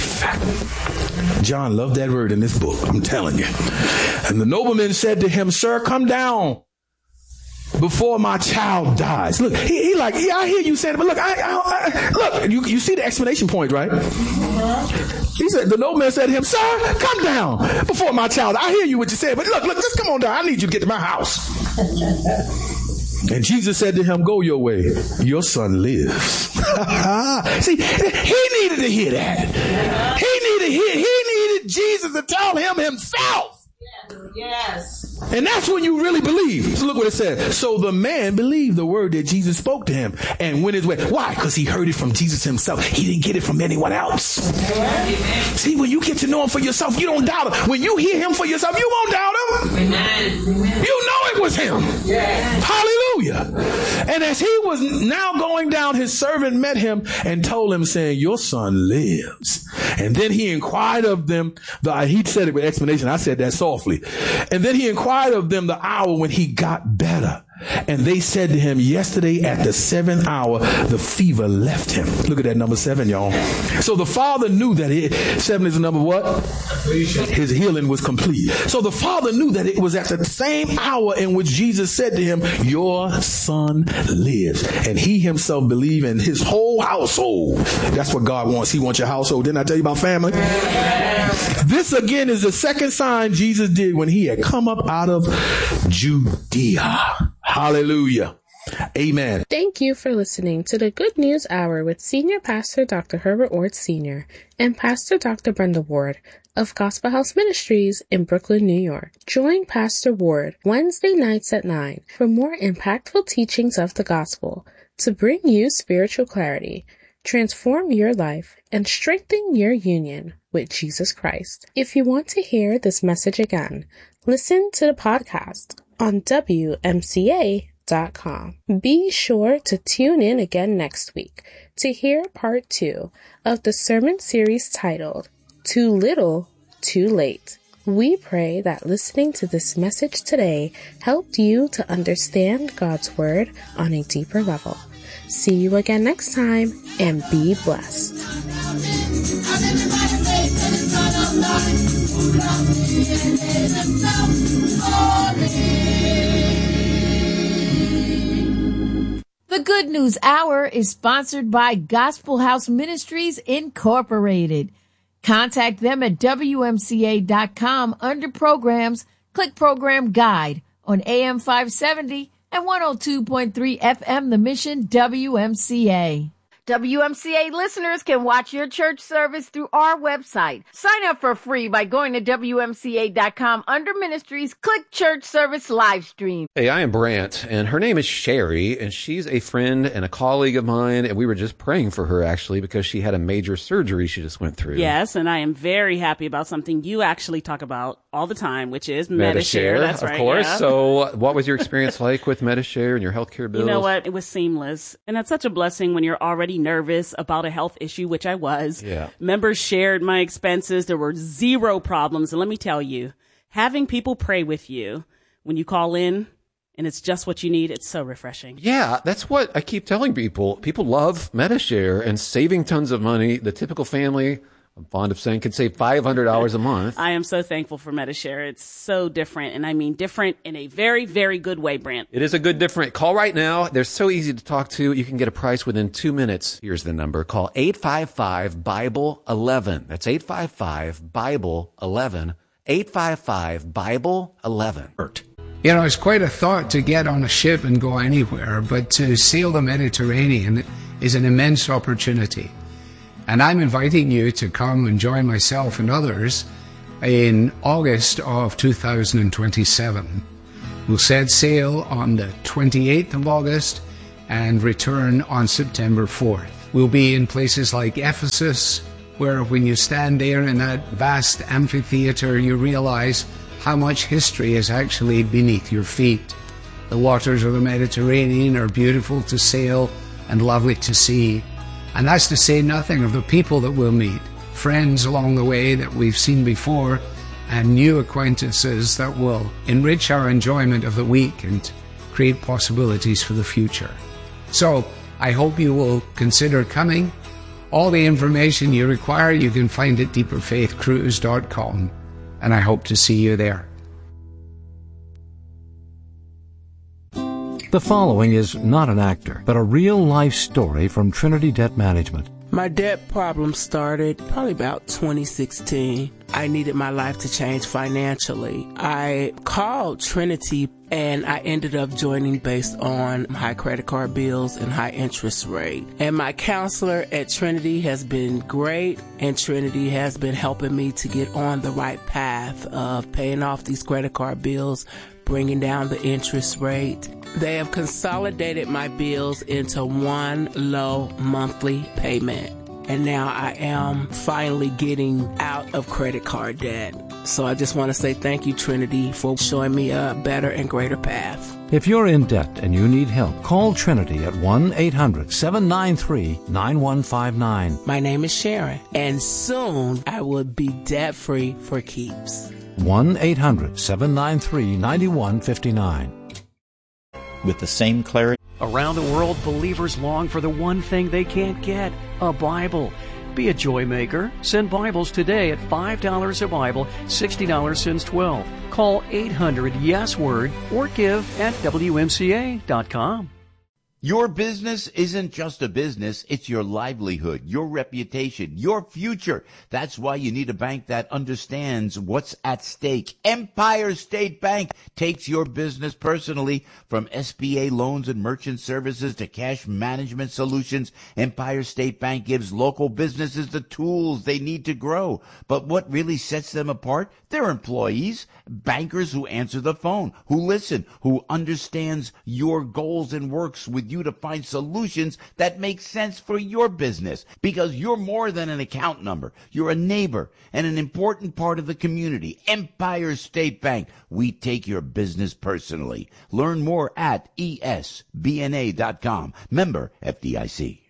John loved that word in this book, I'm telling you. And the nobleman said to him, sir, come down before my child dies. Look, he, he like, yeah, I hear you saying it, but look, I, I, I look, you, you see the exclamation point, right? He said, the nobleman said to him, sir, come down before my child. I hear you what you said, but look, look, just come on down. I need you to get to my house. And Jesus said to him, go your way. Your son lives. See, he needed to hear that. He needed to hear, he needed Jesus to tell him himself. Yes. And that's when you really believe. So look what it says. So the man believed the word that Jesus spoke to him and went his way. Why? Because he heard it from Jesus himself. He didn't get it from anyone else. Amen. See, when you get to know him for yourself, you don't doubt him. When you hear him for yourself, you won't doubt him. Amen. You know it was him. Yes. Hallelujah. And as he was now going down, his servant met him and told him, saying, your son lives. And then he inquired of them. The, he said it with explanation. I said that softly. And then he inquired of them the hour when he got better. And they said to him, yesterday at the seventh hour, the fever left him. Look at that number seven, y'all. So the father knew that it, seven is the number what? His healing was complete. So the father knew that it was at the same hour in which Jesus said to him, your son lives. And he himself believed, in his whole household. That's what God wants. He wants your household. Didn't I tell you about family? This again is the second sign Jesus did when he had come up out of Judea. Hallelujah. Amen. Thank you for listening to the Good News Hour with Senior Pastor Doctor Herbert Ward Senior and Pastor Doctor Brenda Ward of Gospel House Ministries in Brooklyn, New York. Join Pastor Ward Wednesday nights at nine for more impactful teachings of the gospel to bring you spiritual clarity, transform your life, and strengthen your union with Jesus Christ. If you want to hear this message again, listen to the podcast on W M C A dot com. Be sure to tune in again next week to hear part two of the sermon series titled Too Little, Too Late. We pray that listening to this message today helped you to understand God's Word on a deeper level. See you again next time and be blessed. The Good News Hour is sponsored by Gospel House Ministries Incorporated. Contact them at W M C A dot com under Programs. Click Program Guide on A M five seventy and one oh two point three F M The Mission W M C A. W M C A listeners can watch your church service through our website. Sign up for free by going to W M C A dot com under Ministries. Click Church Service Live Stream. Hey, I am Brant, and her name is Sherry, and she's a friend and a colleague of mine, and we were just praying for her, actually, because she had a major surgery she just went through. Yes, and I am very happy about something you actually talk about all the time, which is Medi-Share. That's of right, course. yeah. So what was your experience like with Medi-Share and your healthcare bills? You know what? It was seamless. And that's such a blessing when you're already nervous about a health issue, which I was. Yeah. Members shared my expenses. There were zero problems. And let me tell you, having people pray with you when you call in and it's just what you need. It's so refreshing. Yeah, that's what I keep telling people. People love Medi-Share and saving tons of money. The typical family, I'm fond of saying, can save five hundred dollars a month. I am so thankful for Medi-Share. It's so different, and I mean different in a very, very good way, Brant. It is a good different. Call right now. They're so easy to talk to. You can get a price within two minutes. Here's the number. Call eight five five, Bible eleven. That's eight five five, Bible eleven. eight five five, Bible eleven. You know, it's quite a thought to get on a ship and go anywhere, but to sail the Mediterranean is an immense opportunity. And I'm inviting you to come and join myself and others in August of two thousand twenty-seven. We'll set sail on the twenty-eighth of August and return on September fourth. We'll be in places like Ephesus, where when you stand there in that vast amphitheater, you realize how much history is actually beneath your feet. The waters of the Mediterranean are beautiful to sail and lovely to see. And that's to say nothing of the people that we'll meet, friends along the way that we've seen before, and new acquaintances that will enrich our enjoyment of the week and create possibilities for the future. So I hope you will consider coming. All the information you require you can find at deeper faith cruise dot com, and I hope to see you there. The following is not an actor, but a real-life story from Trinity Debt Management. My debt problem started probably about twenty sixteen. I needed my life to change financially. I called Trinity and I ended up joining based on high credit card bills and high interest rate. And my counselor at Trinity has been great, and Trinity has been helping me to get on the right path of paying off these credit card bills, bringing down the interest rate. They have consolidated my bills into one low monthly payment. And now I am finally getting out of credit card debt. So I just want to say thank you, Trinity, for showing me a better and greater path. If you're in debt and you need help, call Trinity at one eight hundred, seven nine three, nine one five nine. My name is Sharon, and soon I will be debt-free for keeps. one eight hundred, seven nine three, nine one five nine. With the same clarity. Around the world, believers long for the one thing they can't get, a Bible. Be a joy maker. Send Bibles today at five dollars a Bible, sixty dollars since twelve. Call eight hundred yes word or give at W M C A dot com. Your business isn't just a business, it's your livelihood, your reputation, your future. That's why you need a bank that understands what's at stake. Empire State Bank takes your business personally. From S B A loans and merchant services to cash management solutions, Empire State Bank gives local businesses the tools they need to grow. But what really sets them apart? Their employees, bankers who answer the phone, who listen, who understands your goals and works with you to find solutions that make sense for your business, because you're more than an account number. You're a neighbor and an important part of the community. Empire State Bank, we take your business personally. Learn more at E S B N A dot com. Member F D I C.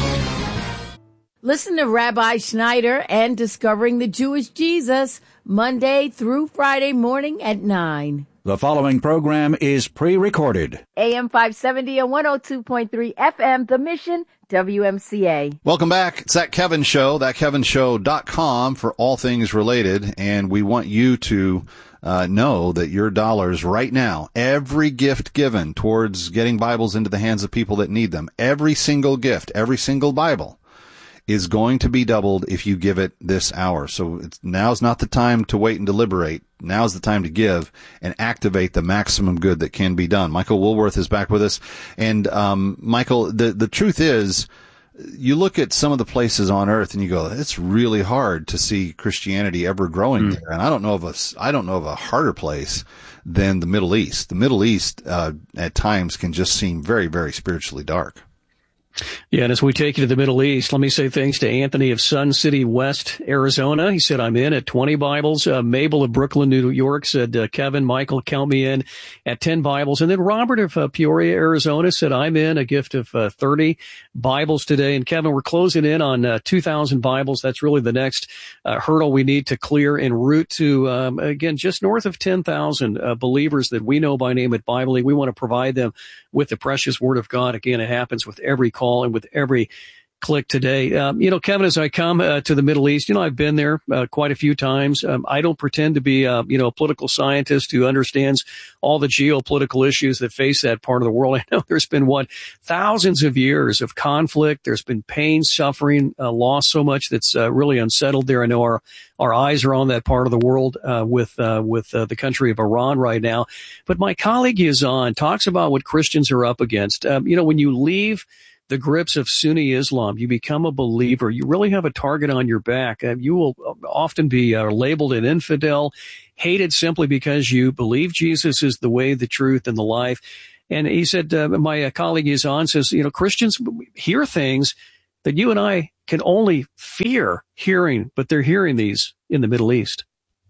Listen to Rabbi Schneider and Discovering the Jewish Jesus Monday through Friday morning at nine. The following program is pre-recorded. A M five seventy and one oh two point three F M, The Mission, W M C A. Welcome back. It's That Kevin Show, that kevin show dot com for all things related. And we want you to uh, know that your dollars right now, every gift given towards getting Bibles into the hands of people that need them, every single gift, every single Bible is going to be doubled if you give it this hour. So it's, now's not the time to wait and deliberate. Now's the time to give and activate the maximum good that can be done. Michael Woolworth is back with us. And, um, Michael, the, the truth is, you look at some of the places on earth and you go, it's really hard to see Christianity ever growing mm. there. And I don't know of a, I don't know of a harder place than the Middle East. The Middle East, uh, at times can just seem very, very spiritually dark. Yeah, and as we take you to the Middle East, let me say thanks to Anthony of Sun City West, Arizona. He said, I'm in at twenty Bibles. Uh, Mabel of Brooklyn, New York said, uh, Kevin, Michael, count me in at ten Bibles. And then Robert of uh, Peoria, Arizona said, I'm in, a gift of uh, thirty. Bibles today. And Kevin, we're closing in on uh, two thousand Bibles. That's really the next uh, hurdle we need to clear en route to, um, again, just north of ten thousand uh, believers that we know by name at Bible League. We want to provide them with the precious Word of God. Again, it happens with every call and with every click today. Um, you know, Kevin, as I come uh, to the Middle East, you know, I've been there uh, quite a few times. Um, I don't pretend to be, uh, you know, a political scientist who understands all the geopolitical issues that face that part of the world. I know there's been, what, thousands of years of conflict. There's been pain, suffering, uh, loss, so much that's uh, really unsettled there. I know our our eyes are on that part of the world uh, with uh, with uh, the country of Iran right now. But my colleague Yazan talks about what Christians are up against. Um, you know, when you leave the grips of Sunni Islam, you become a believer. You really have a target on your back. Uh, you will often be uh, labeled an infidel, hated simply because you believe Jesus is the way, the truth, and the life. And he said, uh, my uh, colleague Yazan says, you know, Christians hear things that you and I can only fear hearing, but they're hearing these in the Middle East.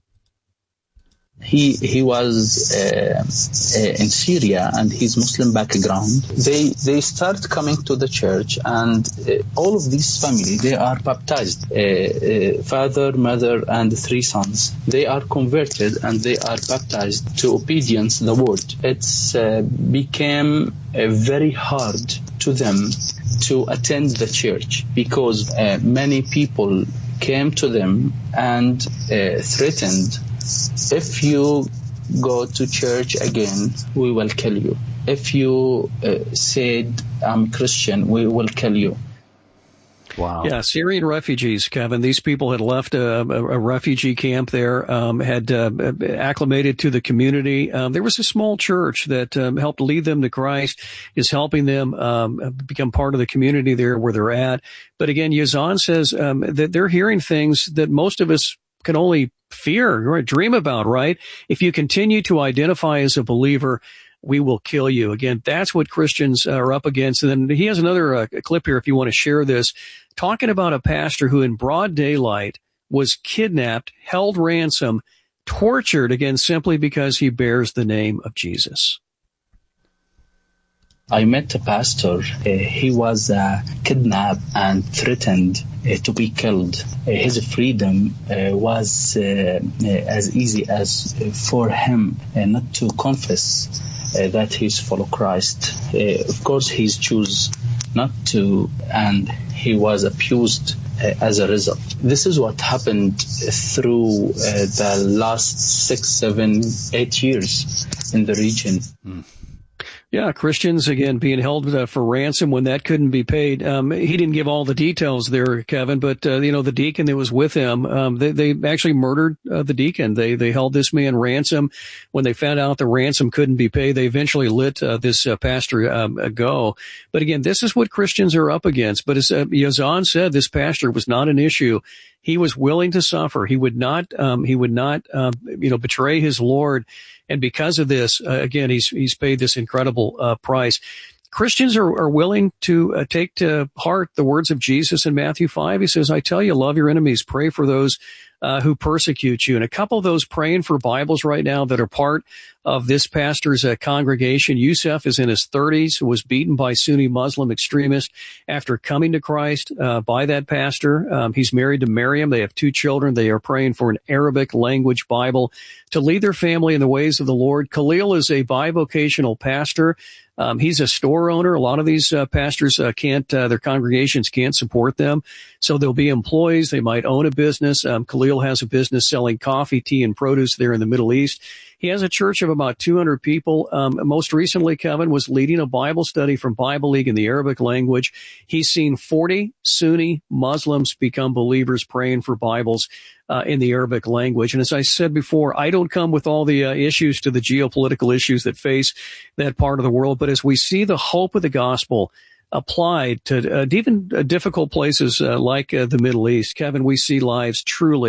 He he was uh, uh, in Syria, and his Muslim background. They they start coming to the church, and uh, all of these family, they are baptized. Uh, uh, father, mother, and three sons. They are converted, and they are baptized to obedience the word. It's uh, became uh, very hard to them to attend the church because uh, many people came to them and uh, threatened, if you go to church again, we will kill you. If you uh, said, I'm Christian, we will kill you. Wow. Yeah, Syrian refugees, Kevin. These people had left a, a, a refugee camp there, um, had uh, acclimated to the community. Um, there was a small church that um, helped lead them to Christ, is helping them um, become part of the community there where they're at. But again, Yazan says um, that they're hearing things that most of us can only fear or dream about, right? If you continue to identify as a believer, we will kill you. Again, that's what Christians are up against. And then he has another uh, clip here, if you want to share this, talking about a pastor who in broad daylight was kidnapped, held ransom, tortured, again, simply because he bears the name of Jesus. I met a pastor. Uh, he was uh, kidnapped and threatened uh, to be killed. Uh, his freedom uh, was uh, uh, as easy as uh, for him uh, not to confess uh, that he's follow Christ. Uh, of course, he's choose not to, and he was abused uh, as a result. This is what happened through uh, the last six, seven, eight years in the region. Mm. Yeah, Christians, again, being held uh, for ransom when that couldn't be paid. Um, he didn't give all the details there, Kevin, but, uh, you know, the deacon that was with him, um, they, they actually murdered uh, the deacon. They they held this man ransom. When they found out the ransom couldn't be paid, they eventually let uh, this uh, pastor um, go. But again, this is what Christians are up against. But as uh, Yazan said, this pastor was not an issue. He was willing to suffer. He would not, um, he would not, um, you know, betray his Lord. And because of this, uh, again, he's, he's paid this incredible, uh, price. Christians are, are willing to uh, take to heart the words of Jesus in Matthew five. He says, I tell you, love your enemies, pray for those uh, who persecute you. And a couple of those praying for Bibles right now that are part of this pastor's uh, congregation. Yusuf is in his thirties, was beaten by Sunni Muslim extremists after coming to Christ uh, by that pastor. Um, he's married to Miriam. They have two children. They are praying for an Arabic language Bible to lead their family in the ways of the Lord. Khalil is a bivocational pastor. Um, he's a store owner. A lot of these uh, pastors uh, can't, uh, their congregations can't support them. So they'll be employees. They might own a business. Um, Khalil has a business selling coffee, tea, and produce there in the Middle East. He has a church of about two hundred people. Um, most recently, Kevin was leading a Bible study from Bible League in the Arabic language. He's seen forty Sunni Muslims become believers praying for Bibles uh, in the Arabic language. And as I said before, I don't come with all the uh, issues to the geopolitical issues that face that part of the world. But as we see the hope of the gospel applied to uh, even uh, difficult places uh, like uh, the Middle East, Kevin, we see lives truly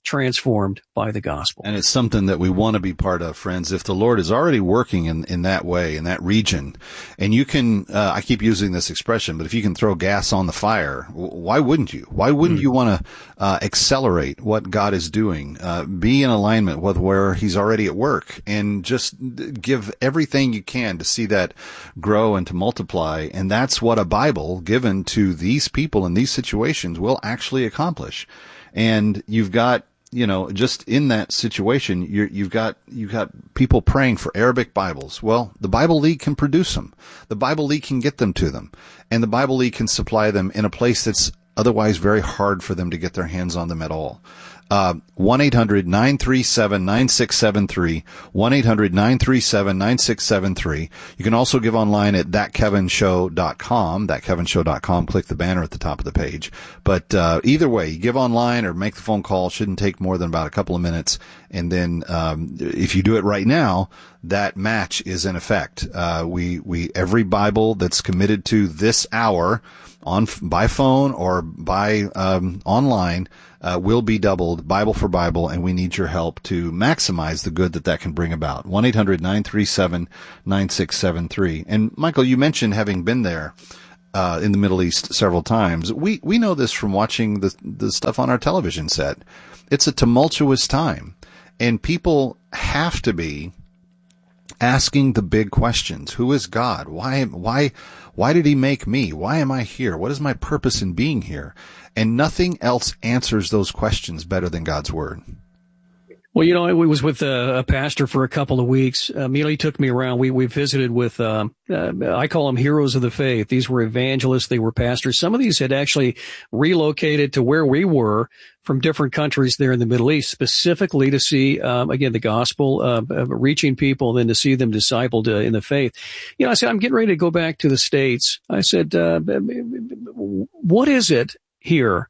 transformed by the gospel. And it's something that we want to be part of, friends. If the Lord is already working in, in that way, in that region, and you can, uh, I keep using this expression, but if you can throw gas on the fire, why wouldn't you? Why wouldn't mm. you want to uh, accelerate what God is doing, uh, be in alignment with where he's already at work, and just give everything you can to see that grow and to multiply? And that's what a Bible given to these people in these situations will actually accomplish. And you've got, you know, just in that situation, you're, you've got, you've got people praying for Arabic Bibles. Well, the Bible League can produce them. The Bible League can get them to them, and the Bible League can supply them in a place that's otherwise very hard for them to get their hands on them at all. Uh, one eight hundred nine three seven nine six seven three, one eight hundred nine three seven nine six seven three. You can also give online at that kevin show dot com, that kevin show dot com. Click the banner at the top of the page. But, uh, either way, you give online or make the phone call. Shouldn't take more than about a couple of minutes. And then, um, if you do it right now, that match is in effect. Uh, we, we, every Bible that's committed to this hour on, by phone or by, um, online, Uh, will be doubled, Bible for Bible, and we need your help to maximize the good that that can bring about. one eight hundred nine three seven nine six seven three. And Michael, you mentioned having been there uh, in the Middle East several times. We we know this from watching the the stuff on our television set. It's a tumultuous time, and people have to be asking the big questions. Who is God? Why why why did he make me? Why am I here? What is my purpose in being here? And nothing else answers those questions better than God's Word. Well, you know, I was with a, a pastor for a couple of weeks. Um, you know, he took me around. We we visited with, um, uh, I call them heroes of the faith. These were evangelists. They were pastors. Some of these had actually relocated to where we were from different countries there in the Middle East, specifically to see, um, again, the gospel, uh, uh, reaching people, and then to see them discipled uh, in the faith. You know, I said, I'm getting ready to go back to the States. I said, uh, what is it here?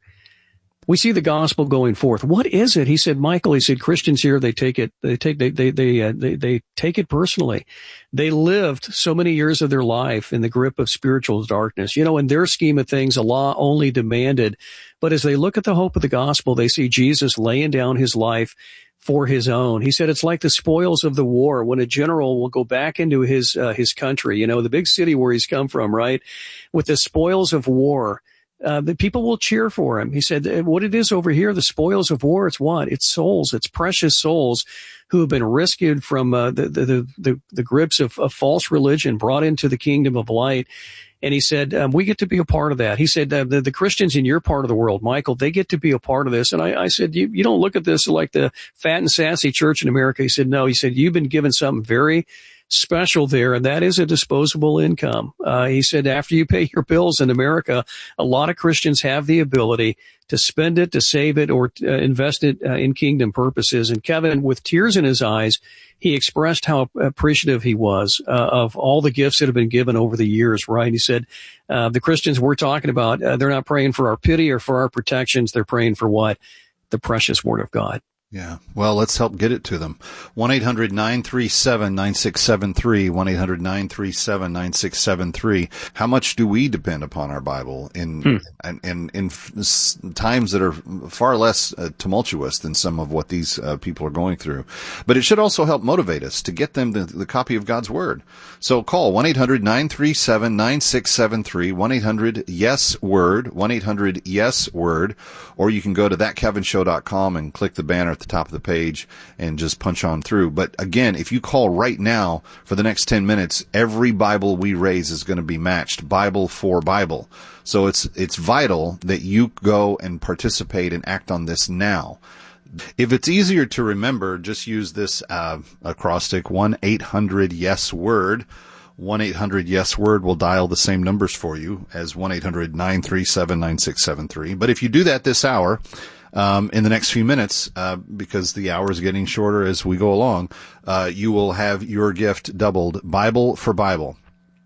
We see the gospel going forth. What is it? He said, Michael, he said, Christians here, they take it, they take, they, they, they, uh, they, they take it personally. They lived so many years of their life in the grip of spiritual darkness. You know, in their scheme of things, Allah only demanded. But as they look at the hope of the gospel, they see Jesus laying down his life for his own. He said, it's like the spoils of the war when a general will go back into his, uh, his country, you know, the big city where he's come from, right? With the spoils of war. Uh, the people will cheer for him. He said, what it is over here, the spoils of war, it's what? It's souls. It's precious souls who have been rescued from uh, the, the, the, the grips of, of false religion, brought into the kingdom of light. And he said, um, we get to be a part of that. He said, uh, the, the Christians in your part of the world, Michael, they get to be a part of this. And I, I said, you, you don't look at this like the fat and sassy church in America. He said, no. He said, you've been given something very special there, and that is a disposable income. Uh, he said after you pay your bills in America, a lot of Christians have the ability to spend it, to save it, or uh, invest it uh, in kingdom purposes. And Kevin, with tears in his eyes, he expressed how appreciative he was uh, of all the gifts that have been given over the years, right? He said, uh, the Christians we're talking about, uh, they're not praying for our pity or for our protections. They're praying for what? The precious Word of God. Yeah. Well, let's help get it to them. one eight hundred nine three seven nine six seven three, one eight hundred nine three seven nine six seven three. How much do we depend upon our Bible in, hmm. in, in, in times that are far less uh, tumultuous than some of what these uh, people are going through? But it should also help motivate us to get them the, the copy of God's Word. So call one eight hundred nine three seven nine six seven three, one eight hundred yes word, one eight hundred yes word, or you can go to that kevin show dot com and click the banner at the top of the page and just punch on through. But again, if you call right now for the next ten minutes, every Bible we raise is going to be matched Bible for Bible. So it's, it's vital that you go and participate and act on this now. If it's easier to remember, just use this, uh, acrostic, one eight hundred yes word. one eight hundred yes word will dial the same numbers for you as one eight hundred nine three seven nine six seven three. But if you do that this hour, Um, in the next few minutes, uh, because the hour is getting shorter as we go along, uh, you will have your gift doubled, Bible for Bible.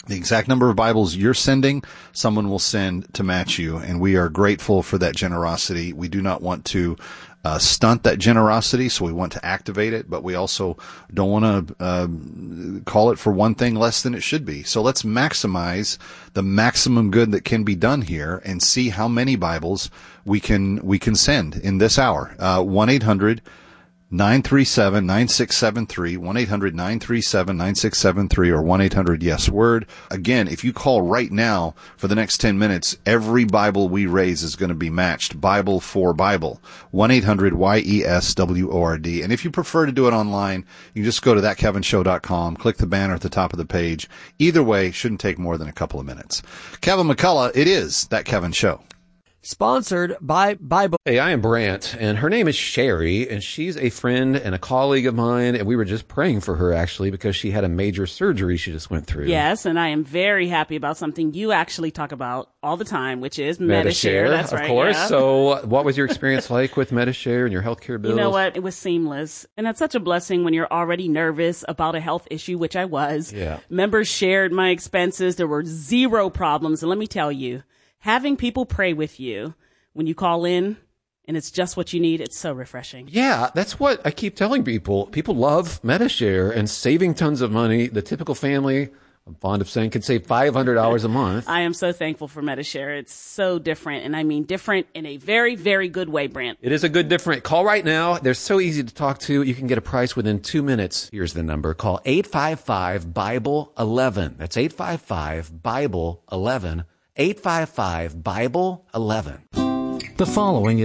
The exact number of Bibles you're sending, someone will send to match you, and we are grateful for that generosity. We do not want to uh, stunt that generosity, so we want to activate it, but we also don't want to uh, call it for one thing less than it should be. So let's maximize the maximum good that can be done here and see how many Bibles we can we can send in this hour. Uh, one eight hundred nine three seven nine six seven three, one eight hundred nine three seven nine six seven three, or one eight hundred yes word. Again, if you call right now for the next ten minutes, every Bible we raise is going to be matched, Bible for Bible, one eight hundred Y E S W O R D. And if you prefer to do it online, you can just go to that kevin show dot com, click the banner at the top of the page. Either way, shouldn't take more than a couple of minutes. Kevin McCullough, it is That Kevin Show. Sponsored by Bible. Hey, I am Brant, and her name is Sherry, and she's a friend and a colleague of mine, and we were just praying for her, actually, because she had a major surgery she just went through. Yes, and I am very happy about something you actually talk about all the time, which is Medi-Share. Medi-Share, That's of right, course. yeah. So what was your experience like with Medi-Share and your healthcare bills? You know what? It was seamless. And that's such a blessing when you're already nervous about a health issue, which I was. Yeah. Members shared my expenses. There were zero problems. And let me tell you, having people pray with you when you call in and it's just what you need, it's so refreshing. Yeah, that's what I keep telling people. People love Medi-Share and saving tons of money. The typical family, I'm fond of saying, can save five hundred dollars a month. I am so thankful for Medi-Share. It's so different, and I mean different in a very, very good way, Brant. It is a good different. Call right now. They're so easy to talk to. You can get a price within two minutes. Here's the number. Call eight five five Bible eleven. That's eight five five Bible eleven. eight five five Bible eleven. The following is